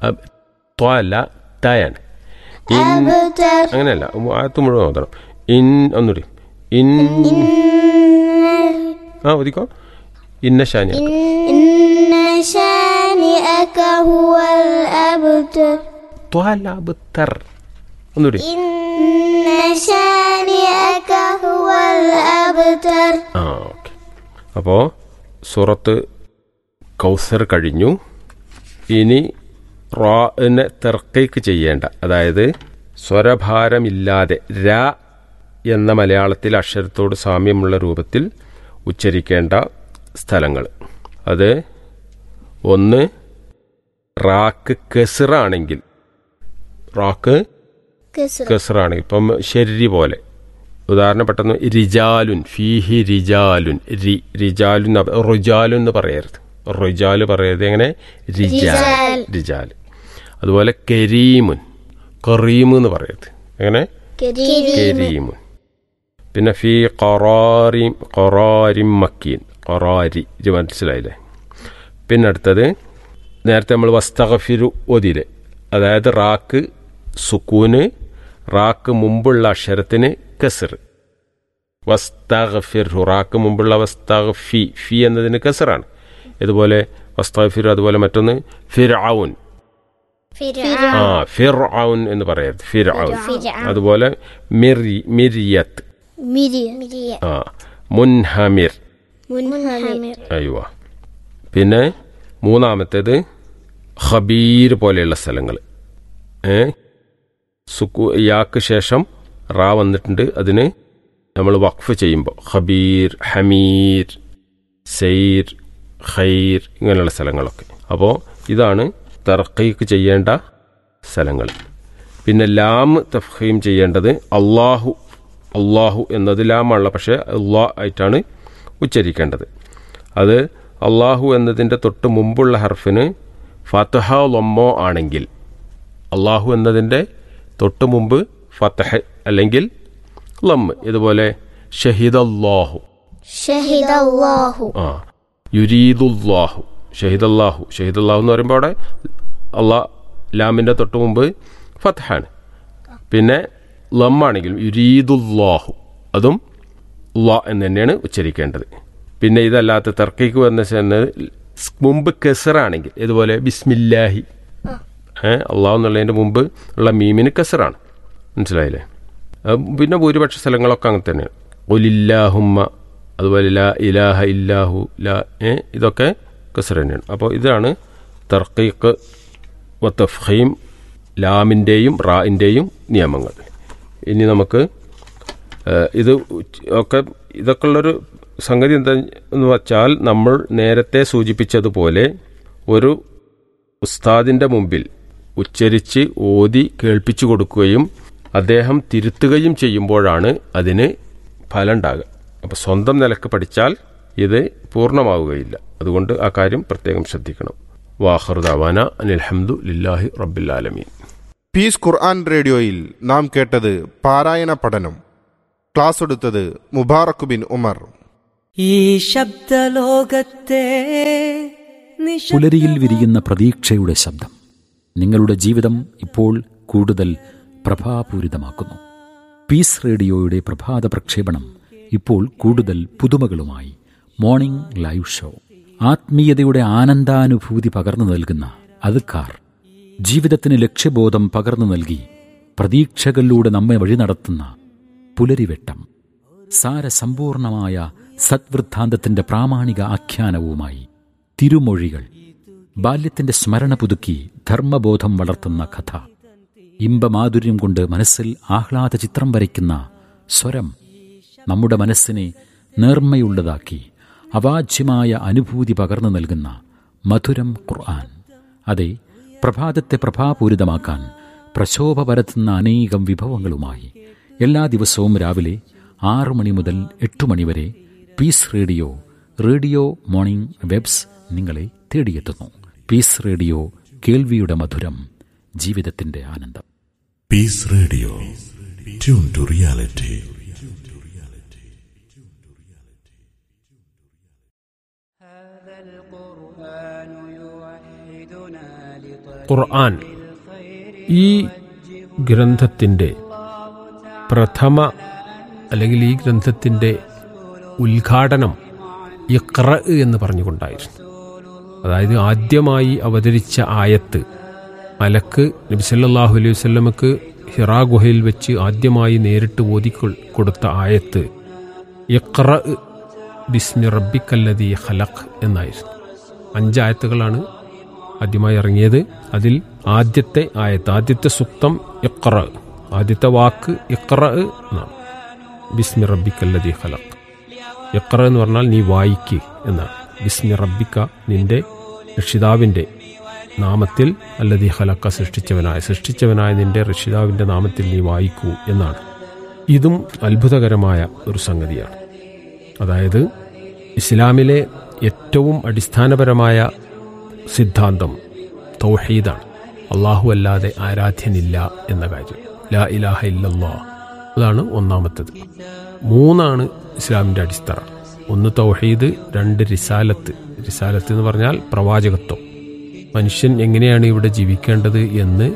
ത്വ അല്ല തയാണ്. അങ്ങനെയല്ല, ആയത്ത് മുഴുവൻ ഓതണം. ഇൻ ഒന്നുകൂടി ഇൻ ഒതിക്കോ. ഇന്ന ത്വ അല്ല അബ്തർ. ഒന്നുകൂടി ഓക്കെ. അപ്പോൾ സൂറത്ത് കൗസർ കഴിഞ്ഞു. ഇനി റാനെ തർക്കീക്ക് ചെയ്യേണ്ട, അതായത് സ്വരഭാരമില്ലാതെ ര എന്ന മലയാളത്തിൽ അക്ഷരത്തോട് സാമ്യമുള്ള രൂപത്തിൽ ഉച്ചരിക്കേണ്ട സ്ഥലങ്ങൾ. അത് ഒന്ന്, റാക്ക് കെസറാണെങ്കിൽ, റാക്ക് കെസറാണെങ്കിൽ ഇപ്പം ശരി പോലെ, ഉദാഹരണം പെട്ടെന്ന് റിജാലുൻ ഫീഹി റിജാലുൻ, റിജാലുൻ റുജാലുൻ എന്ന് പറയരുത്, റുജാല് പറയരുത്. എങ്ങനെ? റിജാൽ, റിജാൽ. അതുപോലെ കരീമുൻ, കറീമ് എന്ന് പറയരുത്. എങ്ങനെ? കരീമുൻ. പിന്നെ ഫീ ഖറാരിം മക്കീൻ, ഖറാരി, ഇത് മനസ്സിലായില്ലേ? പിന്നെ അടുത്തത് നേരത്തെ നമ്മൾ വസ്തഗ്ഫിറു ഓതിയില്ലേ, അതായത് റാക്ക് സുക്കൂന്, റാക്ക് മുമ്പുള്ള അക്ഷരത്തിന് കസർ. വസ്തഗ്ഫിറു റാക്ക് മുമ്പുള്ള വസ്തഗ്ഫി, ഫി എന്നതിന് കസറാണ്. ഇതുപോലെ വസ്തഗ്ഫിറു. അതുപോലെ മറ്റൊന്ന് ഫിർഔൻ, ഫിർഔൻ എന്ന് പറയരുത്, ഫിർഔൻ. അതുപോലെ മിരിയത്ത്, മുൻഹമിർ. അയ്യോ. പിന്നെ മൂന്നാമത്തേത് ഖബീർ പോലെയുള്ള സ്ഥലങ്ങൾ. യാക്ക് ശേഷം റാ വന്നിട്ടുണ്ട്, അതിന് നമ്മൾ വഖഫ് ചെയ്യുമ്പോൾ ഖബീർ, ഹമീർ, സൈർ, ഖൈർ, ഇങ്ങനെയുള്ള സ്ഥലങ്ങളൊക്കെ. അപ്പോൾ ഇതാണ് തർക്കീക്ക് ചെയ്യേണ്ട സ്ഥലങ്ങൾ. പിന്നെ ലാം തഫ്ഖീം ചെയ്യേണ്ടത് അള്ളാഹു, അള്ളാഹു എന്നത് ലാമാണല്ലോ, പക്ഷേ അള്ളാഹ് ആയിട്ടാണ് ഉച്ചരിക്കേണ്ടത്. അത് അള്ളാഹു എന്നതിൻ്റെ തൊട്ട് മുമ്പുള്ള ഹർഫിന് ഫത്ഹ ലമ്മോ ആണെങ്കിൽ, അള്ളാഹു എന്നതിൻ്റെ തൊട്ട് മുമ്പ് ഫത്ഹ് അല്ലെങ്കിൽ ലം. ഇതുപോലെ ഷഹിദല്ലാഹു, യുരീദുല്ലാഹു, ഷഹിദല്ലാഹു, ഷഹിദല്ലാഹു എന്ന് പറയുമ്പോൾ അവിടെ അള്ളാഹ് ലാമിൻ്റെ തൊട്ട് മുമ്പ് ഫത്ഹാണ്. പിന്നെ ലമ്മാണെങ്കിലും യുരീദുല്ലാഹു, അതും ലാ എന്ന് തന്നെയാണ് ഉച്ചരിക്കേണ്ടത്. പിന്നെ ഇതല്ലാത്ത തർക്കീക്ക് വന്ന മുമ്പ് കെസറാണെങ്കിൽ, ഇതുപോലെ ബിസ്മില്ലാഹി, അള്ളാഹു എന്നുള്ളതിൻ്റെ മുമ്പ് ഉള്ള മീമിന് കെസറാണ്. മനസ്സിലായില്ലേ? പിന്നെ ഭൂരിപക്ഷ സ്ഥലങ്ങളൊക്കെ അങ്ങനെ തന്നെയാണ്. ഖുലില്ലാഹുമ്മ, അതുപോലെ ലാ ഇലാഹ ഇല്ലാഹു, ലാ, ഇതൊക്കെ കെസർ തന്നെയാണ്. അപ്പോൾ ഇതാണ് തർക്കീക്ക് വ തഫ്ഖീം, ലാമിൻ്റെയും റാഇൻ്റെയും നിയമങ്ങൾ. ഇനി നമുക്ക് ഇതൊക്കെ ഉള്ളൊരു സംഗതി എന്താന്ന് വച്ചാൽ, നമ്മൾ നേരത്തെ സൂചിപ്പിച്ചതുപോലെ ഒരു ഉസ്താദിൻ്റെ മുമ്പിൽ ഉച്ചരിച്ച് ഓതി കേൾപ്പിച്ചു കൊടുക്കുകയും അദ്ദേഹം തിരുത്തുകയും ചെയ്യുമ്പോഴാണ് അതിന് ഫലം ഉണ്ടാകുക. അപ്പോൾ സ്വന്തം നിലക്ക് പഠിച്ചാൽ ഇത് പൂർണ്ണമാവുകയില്ല. അതുകൊണ്ട് ആ കാര്യം പ്രത്യേകം ശ്രദ്ധിക്കണം. വാഖിറു ദഅവാന അനിൽ ഹംദുലില്ലാഹി റബ്ബിൽ ആലമീൻ. പീസ് ഖുർആൻ റേഡിയോയിൽ നാം കേട്ടത് പാരായണ പഠനം. ക്ലാസ് എടുത്തത് മുബാറക് ബിൻ ഉമർ. ഈ ശബ്ദലോകത്തെ പുലരിയിൽ വിരിയുന്ന പ്രതീക്ഷയുടെ ശബ്ദം നിങ്ങളുടെ ജീവിതം ഇപ്പോൾ കൂടുതൽ പ്രഭാപൂരിതമാക്കുന്നു. പീസ് റേഡിയോയുടെ പ്രഭാത പ്രക്ഷേപണം ഇപ്പോൾ കൂടുതൽ പുതുമകളുമായി. മോർണിംഗ് ലൈവ് ഷോ, ആത്മീയതയുടെ ആനന്ദാനുഭൂതി പകർന്നു നൽകുന്ന അദ്കാർ, ജീവിതത്തിന് ലക്ഷ്യബോധം പകർന്നു നൽകി പ്രതീക്ഷകളിലൂടെ നമ്മെ വഴി നടത്തുന്ന പുലരിവെട്ടം, സാരസമ്പൂർണമായ സദ്വൃത്താന്തത്തിന്റെ പ്രാമാണിക ആഖ്യാനവുമായി തിരുമൊഴികൾ, ബാല്യത്തിന്റെ സ്മരണ പുതുക്കി ധർമ്മബോധം വളർത്തുന്ന കഥ, ഇമ്പമാധുര്യം കൊണ്ട് മനസ്സിൽ ആഹ്ലാദ ചിത്രം വരയ്ക്കുന്ന സ്വരം, നമ്മുടെ മനസ്സിനെ നേർമ്മയുള്ളതാക്കി അവാച്യമായ അനുഭൂതി പകർന്നു നൽകുന്ന മധുരം ഖുർആൻ. അതെ, പ്രഭാതത്തെ പ്രഭാപൂരിതമാക്കാൻ പ്രശോഭ പരത്തുന്ന അനേകം വിഭവങ്ങളുമായി എല്ലാ ദിവസവും രാവിലെ 6 മണി മുതൽ 8 മണി വരെ piece radio, radio morning webs നിങ്ങളെ തേടിയെത്തുന്നു. പീസ് റേഡിയോ, കേൾവിയുടെ മധുരം, ജീവിതത്തിന്റെ ആനന്ദം. Piece radio, tune to reality. ഖുർആൻ ഈ ഗ്രന്ഥത്തിൻ്റെ പ്രഥമ അല്ലെങ്കിൽ ഈ ഗ്രന്ഥത്തിൻ്റെ ഉദ്ഘാടനം ഇഖ്റ എന്ന് പറഞ്ഞുകൊണ്ടായിരുന്നു. അതായത് ആദ്യമായി അവതരിച്ച ആയത്ത് മലക്ക് നബി സല്ലല്ലാഹു അലൈഹി വസല്ലമക്ക് ഹിറാ ഗുഹയിൽ വെച്ച് ആദ്യമായി നേരിട്ട് ഓതി കൊടുത്ത ആയത്ത് ഇഖ്റ ബിസ്മി റബ്ബിക്കല്ലദീ ഖലഖ് എന്നായിരുന്നു. 5 ആയത്തുകളാണ് ആദ്യമായി ഇറങ്ങിയത്. അതിൽ ആദ്യത്തെ ആയത്ത്, ആദ്യത്തെ സുക്തം ഇഖ്റ, ആദ്യത്തെ വാക്ക് ഇഖ്റ എന്നാണ്. ബിസ്മി റബ്ബിക്കല്ലദീ ഖലഖ്. ഇഖ്റ എന്ന് പറഞ്ഞാൽ നീ വായിക്ക് എന്നാണ്. ബിസ്മി റബ്ബിക്ക, നിന്റെ രക്ഷിതാവിൻ്റെ നാമത്തിൽ, അല്ലദീ ഖലഖ, സൃഷ്ടിച്ചവനായ നിന്റെ രക്ഷിതാവിൻ്റെ നാമത്തിൽ നീ വായിക്കൂ എന്നാണ്. ഇതും അത്ഭുതകരമായ ഒരു സംഗതിയാണ്. അതായത് ഇസ്ലാമിലെ ഏറ്റവും അടിസ്ഥാനപരമായ സിദ്ധാന്തം തൗഹീദാണ്. അല്ലാഹു അല്ലാതെ ആരാധ്യനില്ല എന്ന കാര്യം, ലാ ഇലാഹ ഇല്ലല്ലാഹ്, അതാണ് ഒന്നാമത്തേത്. 3 ഇസ്ലാമിൻ്റെ അടിത്തറ. 1 തൗഹീദ്, 2 റിസാലത്ത്. റിസാലത്ത് എന്ന് പറഞ്ഞാൽ പ്രവാചകത്വം. മനുഷ്യൻ എങ്ങനെയാണ് ഇവിടെ ജീവിക്കേണ്ടത് എന്ന്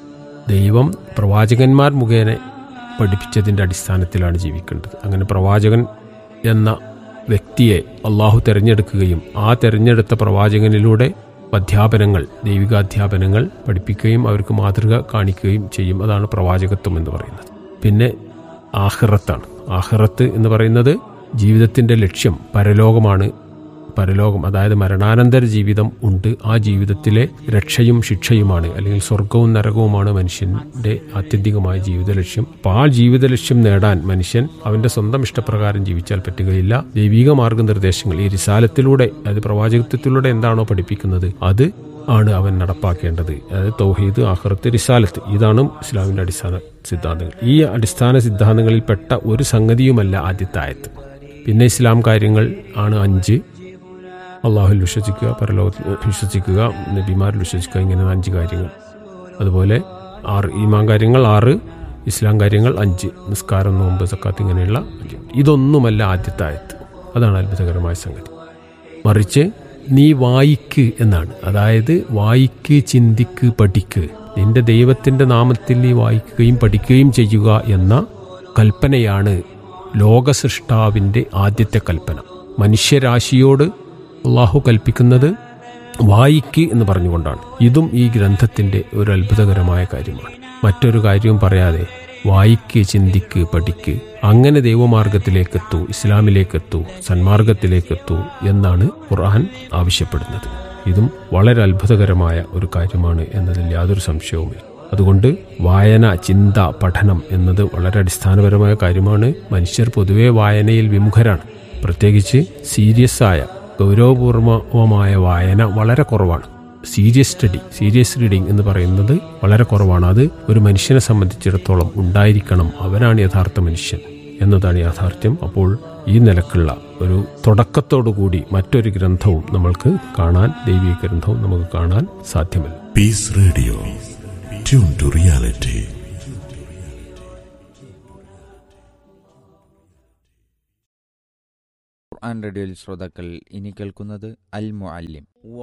ദൈവം പ്രവാചകന്മാർ മുഖേന പഠിപ്പിച്ചതിൻ്റെ അടിസ്ഥാനത്തിലാണ് ജീവിക്കേണ്ടത്. അങ്ങനെ പ്രവാചകൻ എന്ന വ്യക്തിയെ അള്ളാഹു തിരഞ്ഞെടുക്കുകയും ആ തിരഞ്ഞെടുത്ത പ്രവാചകനിലൂടെ അധ്യാപനങ്ങൾ, ദൈവികാധ്യാപനങ്ങൾ പഠിപ്പിക്കുകയും അവർക്ക് മാതൃക കാണിക്കുകയും ചെയ്യും. അതാണ് പ്രവാചകത്വം എന്ന് പറയുന്നത്. പിന്നെ ആഖിറത്താണ്. ആഖിറത്ത് എന്ന് പറയുന്നത് ജീവിതത്തിൻ്റെ ലക്ഷ്യം പരലോകമാണ്. പരലോകം അതായത് മരണാനന്തര ജീവിതം ഉണ്ട്. ആ ജീവിതത്തിലെ രക്ഷയും ശിക്ഷയുമാണ്, അല്ലെങ്കിൽ സ്വർഗവും നരകവുമാണ് മനുഷ്യന്റെ ആത്യന്തികമായ ജീവിത ലക്ഷ്യം. അപ്പോൾ ആ ജീവിത ലക്ഷ്യം നേടാൻ മനുഷ്യൻ അവന്റെ സ്വന്തം ഇഷ്ടപ്രകാരം ജീവിച്ചാൽ പറ്റുകയില്ല. ദൈവിക മാർഗനിർദ്ദേശങ്ങൾ ഈ റിസാലത്തിലൂടെ, അതായത് പ്രവാചകത്വത്തിലൂടെ എന്താണോ പഠിപ്പിക്കുന്നത് അത് ആണ് അവൻ നടപ്പാക്കേണ്ടത്. അതായത് തൗഹീദ്, ആഖിറത്ത്, റിസാലത്ത്, ഇതാണ് ഇസ്ലാമിന്റെ അടിസ്ഥാന സിദ്ധാന്തങ്ങൾ. ഈ അടിസ്ഥാന സിദ്ധാന്തങ്ങളിൽപ്പെട്ട ഒരു സംഗതിയുമല്ല ആദ്യത്തെ ആയത്ത്. പിന്നെ ഇസ്ലാം കാര്യങ്ങൾ ആണ് 5. അള്ളാഹുൽ വിശ്വസിക്കുക, പരലോകത്തിൽ വിശ്വസിക്കുക, നബിമാരിൽ വിശ്വസിക്കുക, ഇങ്ങനെ 5 കാര്യങ്ങൾ. അതുപോലെ 6 ഈമാൻ കാര്യങ്ങൾ, 6 ഇസ്ലാം കാര്യങ്ങൾ, 5 നിസ്കാരം, നോമ്പ്, സക്കാത്ത്, ഇങ്ങനെയുള്ള 5. ഇതൊന്നുമല്ല ആദ്യത്തെ ആയത്ത്. അതാണ് അത്ഭുതകരമായ സംഗതി. മറിച്ച് നീ വായിക്ക് എന്നാണ്. അതായത് വായിക്ക്, ചിന്തിക്ക്, പഠിക്ക്. നിന്റെ ദൈവത്തിന്റെ നാമത്തിൽ നീ വായിക്കുകയും പഠിക്കുകയും ചെയ്യുക എന്ന കൽപ്പനയാണ് ലോകസൃഷ്ടാവിന്റെ ആദ്യത്തെ കൽപ്പന. മനുഷ്യരാശിയോട് അള്ളാഹു കൽപ്പിക്കുന്നത് വായിക്ക് എന്ന് പറഞ്ഞുകൊണ്ടാണ്. ഇതും ഈ ഗ്രന്ഥത്തിന്റെ ഒരു അത്ഭുതകരമായ കാര്യമാണ്. മറ്റൊരു കാര്യവും പറയാതെ വായിക്ക്, ചിന്തിക്ക്, പഠിക്ക്, അങ്ങനെ ദൈവമാർഗത്തിലേക്കെത്തൂ, ഇസ്ലാമിലേക്കെത്തൂ, സന്മാർഗത്തിലേക്കെത്തൂ എന്നാണ് ഖുർആൻ ആവശ്യപ്പെടുന്നത്. ഇതും വളരെ അത്ഭുതകരമായ ഒരു കാര്യമാണ് എന്നതിൽ യാതൊരു സംശയവുമില്ല. അതുകൊണ്ട് വായന, ചിന്ത, പഠനം എന്നത് വളരെ അടിസ്ഥാനപരമായ കാര്യമാണ്. മനുഷ്യർ പൊതുവെ വായനയിൽ വിമുഖരാണ്. പ്രത്യേകിച്ച് സീരിയസ് ആയ, ഗൗരവപൂർവമായ വായന വളരെ കുറവാണ്. സീരിയസ് റീഡിംഗ് എന്ന് പറയുന്നത് വളരെ കുറവാണ്. അത് ഒരു മനുഷ്യനെ സംബന്ധിച്ചിടത്തോളം ഉണ്ടായിരിക്കണം. അവനാണ് യഥാർത്ഥ മനുഷ്യൻ എന്നതാണ് യാഥാർത്ഥ്യം. അപ്പോൾ ഈ നിലക്കുള്ള ഒരു തുടക്കത്തോടുകൂടി മറ്റൊരു ഗ്രന്ഥവും നമ്മൾക്ക് കാണാൻ, ദൈവിക ഗ്രന്ഥവും നമുക്ക് കാണാൻ സാധ്യമല്ല. Piece radio, tune to reality. ഖുർആൻ റേഡിയോയിൽ ശ്രോതാക്കൾ ഇനി കേൾക്കുന്നത് അൽ മുഅല്ലിം.